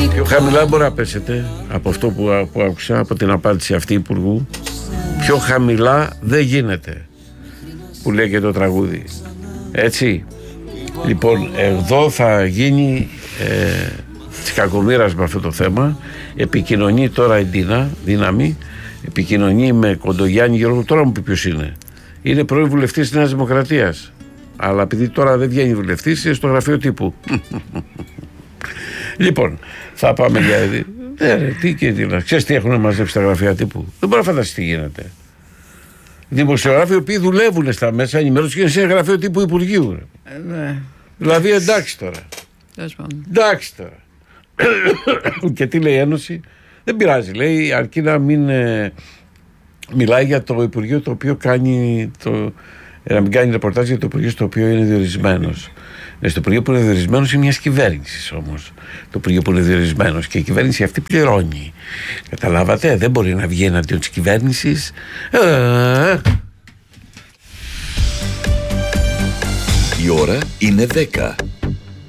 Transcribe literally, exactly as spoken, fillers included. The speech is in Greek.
Πιο χαμηλά μπορεί να πέσετε από αυτό που, που άκουσα, από την απάντηση αυτή υπουργού. Πιο χαμηλά δεν γίνεται, που λέει και το τραγούδι. Έτσι. Λοιπόν, εδώ θα γίνει ε, της κακομοίρας με αυτό το θέμα. Επικοινωνεί τώρα η Ντίνα, δύναμη, επικοινωνεί με Κοντογιάννη Γιώργο. Τώρα μου πει ποιος είναι. Είναι πρώην βουλευτής της Νέας Δημοκρατίας. Αλλά επειδή τώρα δεν βγαίνει βουλευτής, είναι στο γραφείο τύπου. Λοιπόν, θα πάμε για... Ναι, ρε, τι και τι. Ξέρεις τι έχουν μαζέψει τα γραφεία τύπου? Δεν μπορεί να φανταστεί τι γίνεται. Δημοσιογράφοι οι οποίοι δουλεύουν στα μέσα ενημέρωση και είναι σε γραφείο τύπου Υπουργείου. Ε, ναι. Δηλαδή εντάξει τώρα. Εντάξει τώρα. Και τι λέει η Ένωση? Δεν πειράζει, λέει, αρκεί να μην ε, μιλάει για το Υπουργείο το οποίο κάνει το, ε, να μην κάνει ρεπορτάζ για το Υπουργείο στο οποίο είναι διορισμένος. Ναι, στο Υπουργείο που είναι διορισμένος είναι μια κυβέρνηση όμως. Το Υπουργείο που είναι διορισμένος και η κυβέρνηση αυτή πληρώνει. Καταλάβατε, δεν μπορεί να βγει εναντίον της κυβέρνησης. Ε, η ώρα είναι δέκα.